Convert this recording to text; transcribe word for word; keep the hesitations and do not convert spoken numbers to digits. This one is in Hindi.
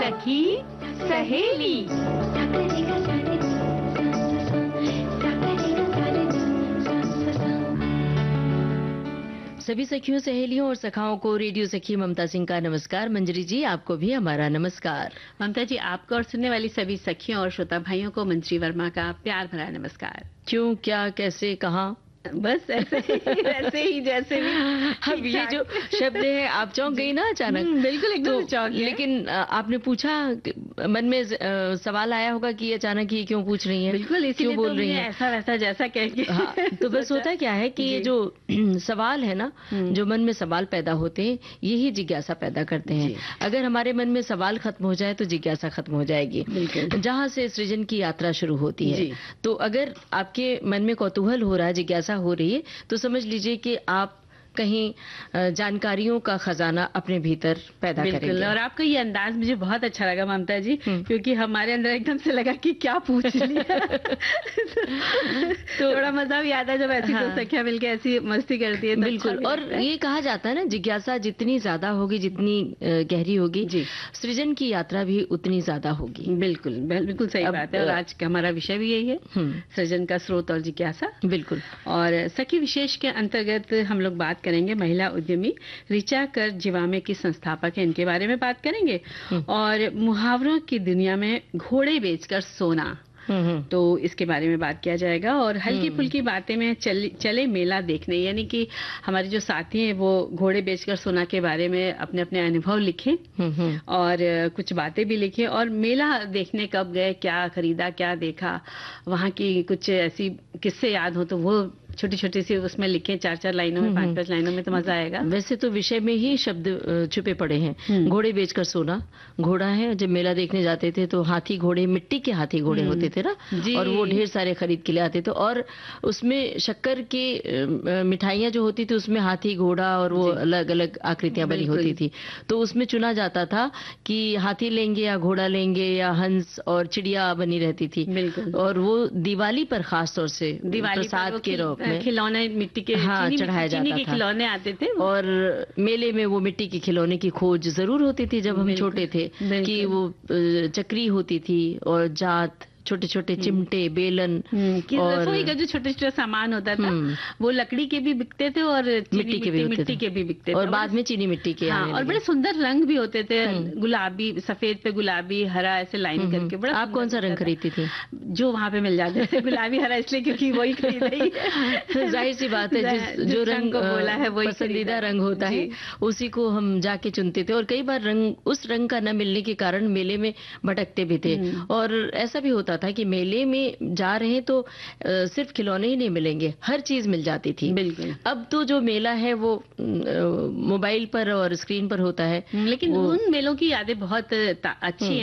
सखी सहेली। सभी सखियों, सहेलियों और सखाओं को रेडियो सखी ममता सिंह का नमस्कार। मंजरी जी, आपको भी हमारा नमस्कार। ममता जी, आपको और सुनने वाली सभी सखियों और श्रोता भाइयों को मंजरी वर्मा का प्यार भरा नमस्कार। क्यों, क्या, कैसे, कहाँ? बस ऐसे ही ऐसे ही जैसे भी। अब ये जो शब्द है, आप चौंक गई ना अचानक? बिल्कुल एकदम चौंक गई। लेकिन आपने पूछा, मन में सवाल आया होगा कि अचानक ये क्यों पूछ रही हैं? बिल्कुल, इसीलिए बोल तो रही हैं ऐसा वैसा जैसा कह के। हाँ, तो बस होता क्या है कि ये जो सवाल है ना, जो मन में सवाल पैदा होते हैं, यही जिज्ञासा पैदा करते हैं। अगर हमारे मन में सवाल खत्म हो जाए तो जिज्ञासा खत्म हो जाएगी, जहाँ से सृजन की यात्रा शुरू होती है। तो अगर आपके मन में कौतूहल हो रहा है, जिज्ञासा हो रही है, तो समझ लीजिए कि आप कहीं जानकारियों का खजाना अपने भीतर पैदा करेंगे। और आपका ये अंदाज मुझे बहुत अच्छा लगा ममता जी, क्योंकि हमारे अंदर एकदम से लगा कि क्या पूछ लिया। तो थोड़ा मजा भी आता है जब ऐसी हाँ। सखियां मिलकर ऐसी मस्ती करती है। तो बिल्कुल। अच्छा और ये कहा जाता है ना, जिज्ञासा जितनी ज्यादा होगी, जितनी गहरी होगी, सृजन की यात्रा भी उतनी ज्यादा होगी। बिल्कुल बिल्कुल सही बात है। और आज का हमारा विषय भी यही है, सृजन का स्रोत और जिज्ञासा। बिल्कुल। और सखी विशेष के अंतर्गत हम लोग बात करेंगे महिला उद्यमी ऋचा कर जिवामे की संस्थापक है, इनके बारे में बात करेंगे। और मुहावरों की दुनिया में घोड़े बेचकर सोना, तो इसके बारे में बात किया जाएगा। और हल्की फुल्की बातें में चल, चले मेला देखने, यानी कि हमारे जो साथी हैं वो घोड़े बेचकर सोना के बारे में अपने अपने अनुभव लिखें और कुछ बातें भी लिखें। और मेला देखने कब गए, क्या खरीदा, क्या देखा, वहाँ की कुछ ऐसी किस्से याद हो तो वो छोटी छोटी सी उसमें लिखें, चार चार लाइनों में, पांच पांच लाइनों में, तो मजा आएगा। वैसे तो विषय में ही शब्द छुपे पड़े हैं। घोड़े बेचकर सोना, घोड़ा है, जब मेला देखने जाते थे तो हाथी घोड़े, मिट्टी के हाथी घोड़े होते थे ना, और वो ढेर सारे खरीद के ले आते थे। और उसमें शक्कर की मिठाइयां जो होती थी उसमें हाथी घोड़ा और वो अलग अलग आकृतियां बनी होती थी। तो उसमें चुना जाता था कि हाथी लेंगे या घोड़ा लेंगे या हंस, और चिड़िया बनी रहती थी। और वो दिवाली पर खास तौर से प्रसाद के रूप में खिलौने, मिट्टी के हाँ, चढ़ाया जाता के था। खिलौने आते थे। और मेले में वो मिट्टी के खिलौने की खोज जरूर होती थी जब हम छोटे थे, कि वो चक्री होती थी और जात, छोटे छोटे चिमटे, बेलन, और रसोई का जो छोटे छोटे सामान होता था वो लकड़ी के भी बिकते थे और मिट्टी के भी मिट्टी के भी बिकते थे। और बाद में चीनी मिट्टी के हाँ, और बड़े सुंदर रंग भी होते थे, गुलाबी, सफेद पे गुलाबी, हरा, ऐसे लाइन करके। बड़ा आप कौन सा रंग खरीदती थी? जो वहाँ पे मिल जाते थे, गुलाबी हरा, इसलिए क्योंकि वही खरीदा। जाहिर सी बात है, जिस जो रंग को बोला है वही पसंदीदा रंग होता है, उसी को हम जाके चुनते थे। और कई बार रंग, उस रंग का न मिलने के कारण मेले में भटकते भी थे। और ऐसा भी होता था कि मेले में जा रहे हैं तो सिर्फ खिलौने ही नहीं मिलेंगे, हर चीज मिल जाती थी। बिल्कुल। अब तो जो मेला है वो मोबाइल पर और स्क्रीन पर होता है, लेकिन उन मेलों की यादें बहुत अच्छी हैं।